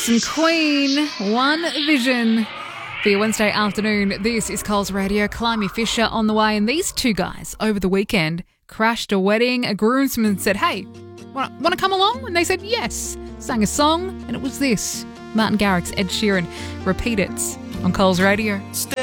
Prince and Queen, One Vision. For your Wednesday afternoon, this is Coles Radio. Climby Fisher on the way, and these two guys over the weekend crashed a wedding. A groomsman said, "Hey, want to come along?" And they said yes. Sang a song, and it was this. Martin Garrix, Ed Sheeran. Repeat it on Coles Radio.